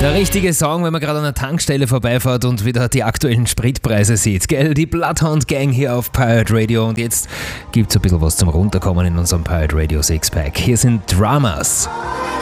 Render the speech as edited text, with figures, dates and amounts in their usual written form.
Der richtige Song, wenn man gerade an der Tankstelle vorbeifährt und wieder die aktuellen Spritpreise sieht. Gell? Die Bloodhound Gang hier auf Pirate Radio. Und jetzt gibt's ein bisschen was zum Runterkommen in unserem Pirate Radio Sixpack. Hier sind Dramas.